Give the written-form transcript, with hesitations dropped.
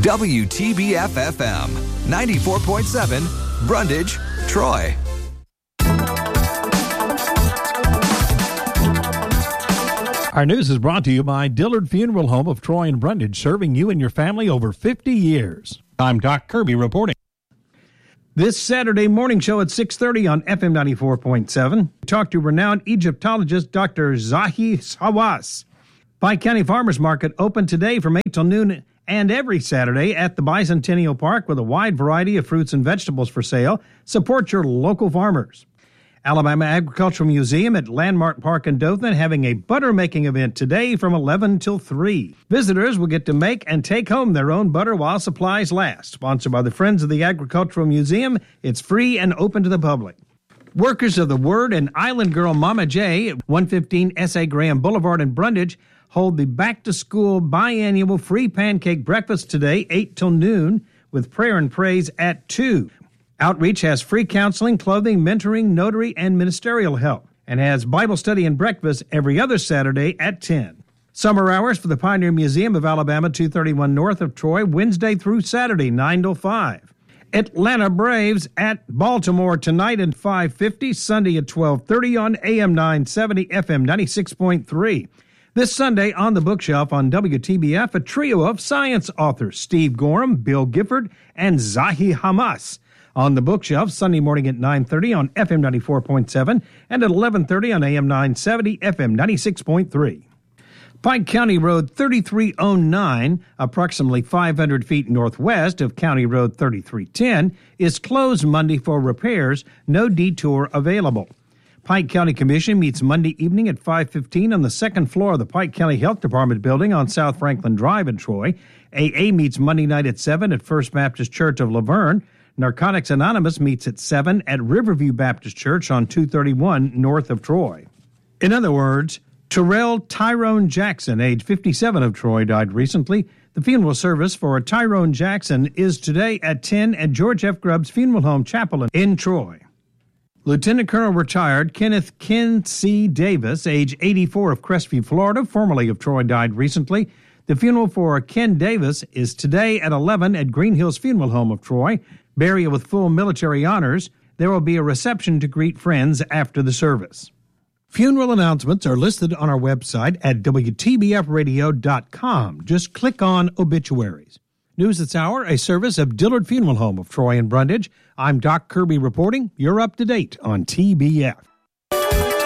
WTBF-FM, 94.7, Brundage, Troy. Our news is brought to you by Dillard Funeral Home of Troy and Brundage, serving you and your family over 50 years. I'm Doc Kirby reporting. This Saturday morning show at 6:30 on FM 94.7. Talk to renowned Egyptologist Dr. Zahi Hawass. Pike County Farmers Market open today from 8 till noon and every Saturday at the Bicentennial Park with a wide variety of fruits and vegetables for sale. Support your local farmers. Alabama Agricultural Museum at Landmark Park in Dothan having a butter making event today from 11 till 3. Visitors will get to make and take home their own butter while supplies last. Sponsored by the Friends of the Agricultural Museum, it's free and open to the public. Workers of the Word and Island Girl Mama J at 115 S.A. Graham Boulevard in Brundage hold the back-to-school biannual free pancake breakfast today, 8 till noon, with prayer and praise at 2. Outreach has free counseling, clothing, mentoring, notary, and ministerial help, and has Bible study and breakfast every other Saturday at 10. Summer hours for the Pioneer Museum of Alabama, 231 north of Troy, Wednesday through Saturday, 9 till 5. Atlanta Braves at Baltimore tonight at 5:50, Sunday at 12:30 on AM 970, FM 96.3. This Sunday on the bookshelf on WTBF, a trio of science authors, Steve Gorham, Bill Gifford, and Zahi Hawass. On the bookshelf, Sunday morning at 9:30 on FM 94.7 and at 11:30 on AM 970, FM 96.3. Pike County Road 3309, approximately 500 feet northwest of County Road 3310, is closed Monday for repairs, no detour available. Pike County Commission meets Monday evening at 5:15 on the second floor of the Pike County Health Department building on South Franklin Drive in Troy. AA meets Monday night at 7 at First Baptist Church of Laverne. Narcotics Anonymous meets at 7 at Riverview Baptist Church on 231 north of Troy. In other words, Terrell Tyrone Jackson, age 57 of Troy, died recently. The funeral service for Tyrone Jackson is today at 10 at George F. Grubbs Funeral Home Chapel in Troy. Lieutenant Colonel retired Kenneth Ken C. Davis, age 84 of Crestview, Florida, formerly of Troy, died recently. The funeral for Ken Davis is today at 11 at Green Hills Funeral Home of Troy. Burial with full military honors. There will be a reception to greet friends after the service. Funeral announcements are listed on our website at WTBFradio.com. Just click on obituaries. News That's Hour, a service of Dillard Funeral Home of Troy and Brundage. I'm Doc Kirby reporting. You're up to date on TBF.